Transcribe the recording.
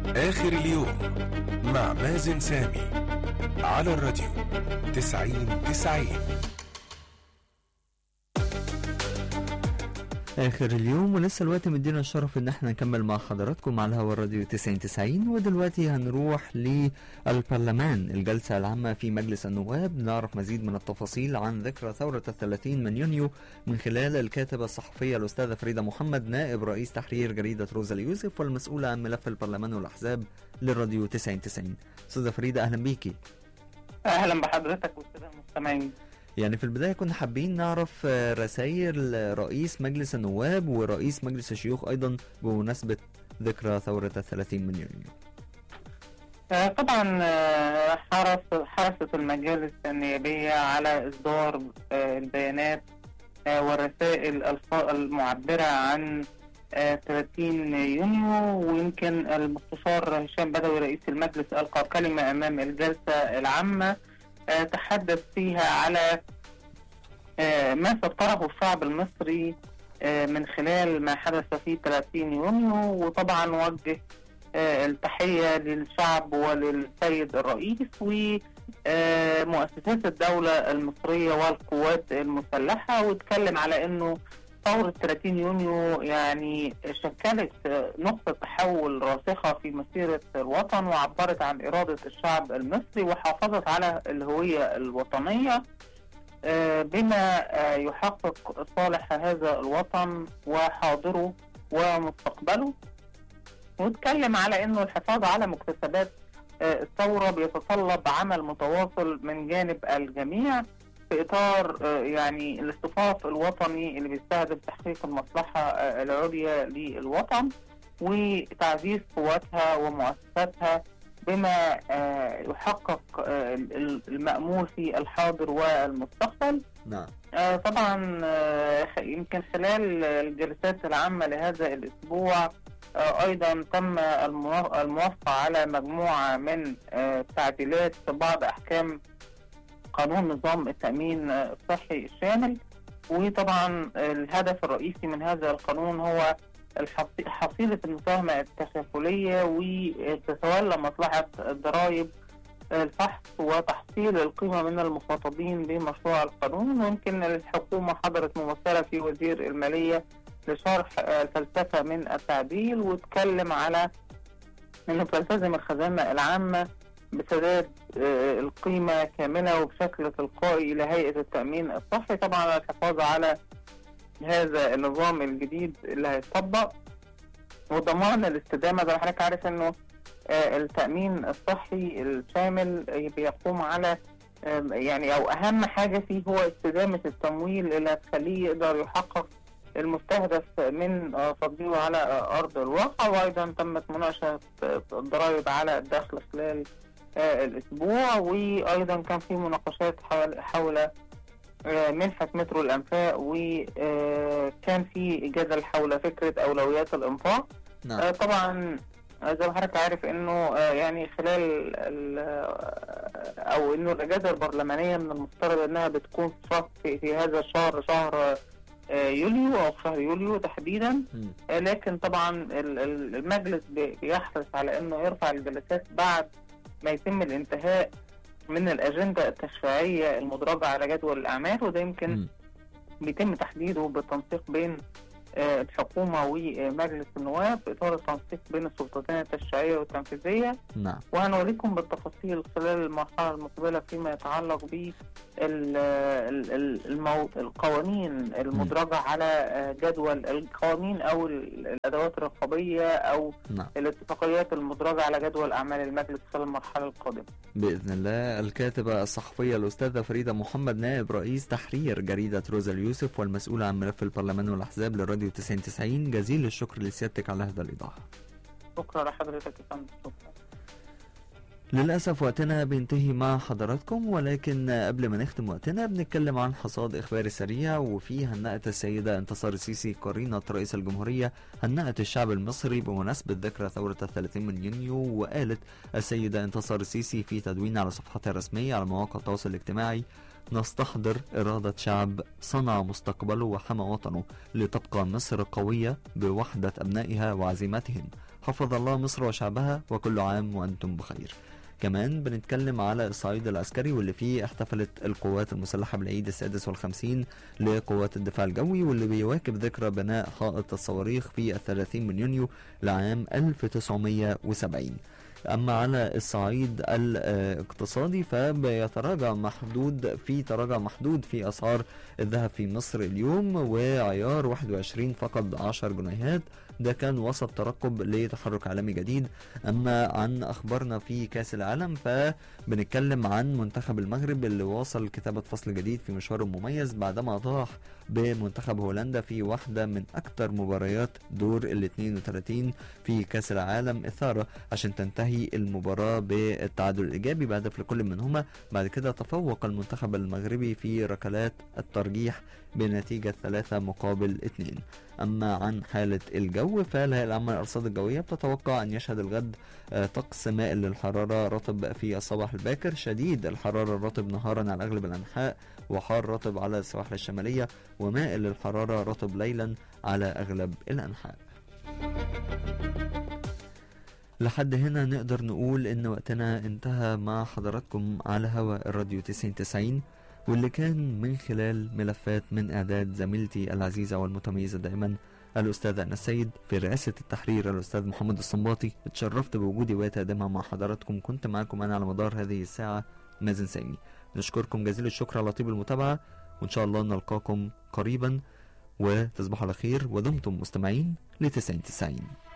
آخر اليوم مع مازن سامي على الراديو 90-90. آخر اليوم ولسه الوقت مدينا الشرف ان احنا نكمل مع حضراتكم على هوا الراديو 90-90. ودلوقتي هنروح للبرلمان، الجلسة العامة في مجلس النواب، نعرف مزيد من التفاصيل عن ذكرى ثورة 30 من يونيو من خلال الكاتبة الصحفية الأستاذة فريدة محمد، نائب رئيس تحرير جريدة روزا اليوسف والمسؤولة عن ملف البرلمان والأحزاب للراديو 90-90. أستاذة فريدة أهلا بيكي. أهلا بحضرتك والسادة المستمعين. يعني في البداية كنا حابين نعرف رسائل رئيس مجلس النواب ورئيس مجلس الشيوخ أيضا بمناسبة ذكرى ثورة 30 من يونيو. طبعا حرصت المجالس النيابية على إصدار البيانات والرسائل المعبرة عن 30 يونيو، ويمكن المستشار هشام بدوي رئيس المجلس ألقى كلمة أمام الجلسة العامة تحدث فيها على ما سطره الشعب المصري من خلال ما حدث في 30 يونيو، وطبعا وجه التحية للشعب وللسيد الرئيس ومؤسسات الدولة المصرية والقوات المسلحة، واتكلم على انه ثورة 30 يونيو يعني شكلت نقطة تحول راسخة في مسيرة الوطن، وعبرت عن إرادة الشعب المصري وحافظت على الهوية الوطنية بما يحقق صالح هذا الوطن وحاضره ومستقبله. واتكلم على انه الحفاظ على مكتسبات الثورة بيتطلب عمل متواصل من جانب الجميع في اطار يعني الاصطفاف الوطني اللي بيستهدف تحقيق المصلحة العليا للوطن وتعزيز قواتها ومؤسساتها بما يحقق المأمول في الحاضر والمستقبل. نعم. طبعا يمكن خلال الجلسات العامة لهذا الأسبوع أيضا تم الموافقة على مجموعة من تعديلات في بعض أحكام قانون نظام التأمين الصحي الشامل، وطبعا الهدف الرئيسي من هذا القانون هو حصيلة المساهمة التكافلية وتتولى مصلحة الضرائب الفحص وتحصيل القيمة من المخاطبين بمشروع القانون. ويمكن الحكومة حضرت ممثلة في وزير المالية لشرح الفلسفة من التعديل، واتكلم على أنه تلتزم الخزانة العامة بسداد القيمة كاملة وبشكل تلقائي إلى هيئة التأمين الصحي، طبعا الحفاظ على هذا النظام الجديد اللي هيطبق وضمان الاستدامة. زي ما حضرتك عارف أنه التأمين الصحي الشامل بيقوم على يعني أو أهم حاجة فيه هو استدامة التمويل اللي هتخليه يقدر يحقق المستهدف من تطبيقه على أرض الواقع. وأيضا تمت مناقشة الضرائب على الدخل خلال الأسبوع، وأيضا كان في مناقشات حول منحة مترو الأنفاق، وكان في جدل حول فكرة أولويات الإنفاق. نعم. طبعا زي ما حضرتك عارف انه يعني خلال او انه الاجازه البرلمانيه من المفترض انها بتكون في هذا الشهر، شهر يوليو او شهر يوليو تحديدا، لكن طبعا المجلس بيحرص على انه يرفع الجلسات بعد ما يتم الانتهاء من الاجنده التشريعيه المدرجه على جدول الاعمال، وده يمكن بيتم تحديده بالتنسيق بين الحكومة ومجلس النواب في إطار التنسيق بين السلطتين التشريعية والتنفيذية. نعم. وهنوريكم بالتفاصيل خلال المرحلة المقبلة فيما يتعلق بالقوانين المدرجة على جدول القوانين أو الأدوات الرقابية أو نعم. الاتفاقيات المدرجة على جدول أعمال المجلس خلال المرحلة القادمة بإذن الله. الكاتبة الصحفية الأستاذة فريدة محمد، نائب رئيس تحرير جريدة روزا اليوسف والمسؤولة عن ملف البرلمان والأحزاب للراديو 90-90، جزيل الشكر لسيادتك على هذا الإيضاح. شكرا لحضرتك يا فندم. شكرا. للأسف وقتنا بينتهي مع حضراتكم، ولكن قبل ما نختم وقتنا بنتكلم عن حصاد إخباري سريع، وفيه هنأت السيدة انتصار السيسي قرينة رئيس الجمهورية هنأت الشعب المصري بمناسبة ذكرى ثورة 30 من يونيو. وقالت السيدة انتصار السيسي في تدوين على صفحتها الرسمية على مواقع التواصل الاجتماعي: نستحضر إرادة شعب صنع مستقبله وحمى وطنه لتبقى مصر قوية بوحدة أبنائها وعزيمتهم، حفظ الله مصر وشعبها وكل عام وأنتم بخير. كمان بنتكلم على الصعيد العسكري واللي فيه احتفلت القوات المسلحة بالعيد السادس والخمسين لقوات الدفاع الجوي، واللي بيواكب ذكرى بناء حائط الصواريخ في 30 من يونيو لعام 1970. أما على الصعيد الاقتصادي فبيتراجع تراجع محدود في أسعار الذهب في مصر اليوم، وعيار 21 فقد 10 جنيهات، ده كان وسط ترقب لتحرك عالمي جديد. أما عن أخبارنا في كأس العالم فبنتكلم عن منتخب المغرب اللي واصل كتابة فصل جديد في مشواره المميز بعدما طاح بمنتخب هولندا في واحدة من أكثر مباريات دور ال 32 في كأس العالم إثارة، عشان تنتهي المباراة بالتعادل الإيجابي بهدف لكل منهما. بعد كده تفوق المنتخب المغربي في ركلات الترجيح بنتيجة 3-2. أما عن حالة الجو فالهيئة العامة للأرصاد الجوية بتتوقع أن يشهد الغد طقس مائل للحرارة رطب في الصباح الباكر، شديد الحرارة الرطب نهارا على أغلب الأنحاء، وحار رطب على السواحل الشمالية، ومائل للحرارة رطب ليلا على أغلب الأنحاء. لحد هنا نقدر نقول إن وقتنا انتهى مع حضراتكم على هواء الراديو 90 واللي كان من خلال ملفات من إعداد زميلتي العزيزة والمتميزة دائما الأستاذة أنس السيد، في رئاسة التحرير الأستاذ محمد الصنباطي. اتشرفت بوجودي وتقدمها مع حضراتكم، كنت معكم أنا على مدار هذه الساعة مازن سامي. نشكركم جزيل الشكر على طيب المتابعة، وإن شاء الله نلقاكم قريبا، وتصبحوا على خير ودمتم مستمعين ل90.